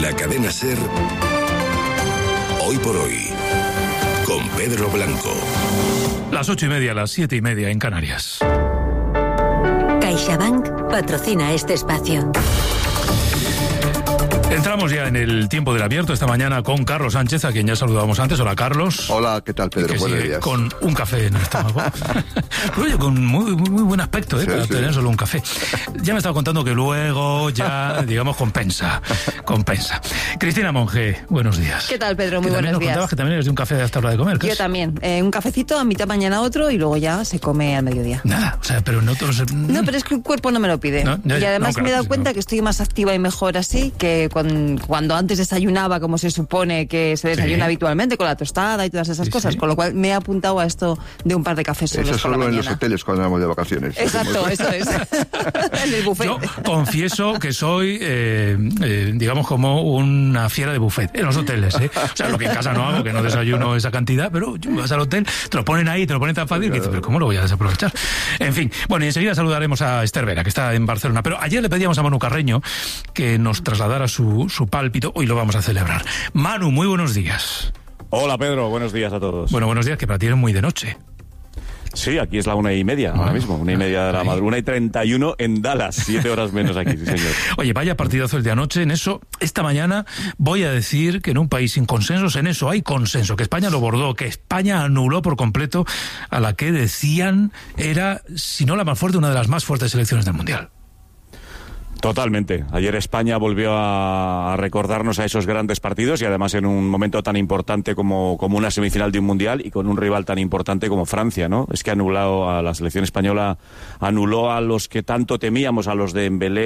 la cadena SER, Hoy por Hoy, con Pedro Blanco. Las 8:30, las 7:30 en Canarias. CaixaBank patrocina este espacio. Entramos ya en el tiempo del abierto esta mañana con Carlos Sánchez, a quien ya saludábamos antes. Hola, Carlos. Hola, ¿qué tal, Pedro? Que Buenos sigue días. con un café en el estómago. Pero oye, con muy buen aspecto, Sí, para sí. tener solo un café. Ya me estaba contando que luego ya, digamos, compensa. Cristina Monge, buenos días. ¿Qué tal, Pedro? Muy Que también buenos nos días. contabas que también eres de un café hasta la hora de comer. ¿qué Yo es? también. Un cafecito, a mitad mañana otro y luego ya se come al mediodía. Nada, o sea, pero no todos... No, pero es que el cuerpo no me lo pide. No, ya, y además no, claro, me he dado sí, cuenta no. que estoy más activa y mejor así que cuando antes desayunaba como se supone que se desayuna Sí. habitualmente, con la tostada y todas esas Sí, cosas. sí. Con lo cual me he apuntado a esto de un par de cafés solos Eso por la solo en mañana. los hoteles cuando vamos de vacaciones. Exacto, eso es. En el buffet. Yo confieso que soy, digamos, como una fiera de buffet en los hoteles, ¿eh? O sea, lo que en casa no hago, que no desayuno esa cantidad, pero vas al hotel, te lo ponen ahí, te lo ponen tan fácil que dices, pero ¿cómo lo voy a desaprovechar? En fin, bueno, y enseguida saludaremos a Esther Vera, que está en Barcelona. Pero ayer le pedíamos a Manu Carreño que nos trasladara su pálpito. Hoy lo vamos a celebrar. Manu, muy buenos días. Hola Pedro, buenos días a todos. Bueno, buenos días, que para ti es muy de noche. Sí, aquí es la 1:30 ahora mismo, 1:30 de la Ahí. madrugada, 1:31 en Dallas, 7 horas menos aquí, sí señor. Oye, vaya partidazo el de anoche. En eso, esta mañana voy a decir que en un país sin consensos, en eso hay consenso, que España lo bordó, que España anuló por completo a la que decían era, si no la más fuerte, una de las más fuertes selecciones del Mundial. Totalmente. Ayer España volvió a recordarnos a esos grandes partidos y además en un momento tan importante como una semifinal de un mundial y con un rival tan importante como Francia, ¿no? Es que anuló a la selección española, anuló a los que tanto temíamos, a los de Dembélé,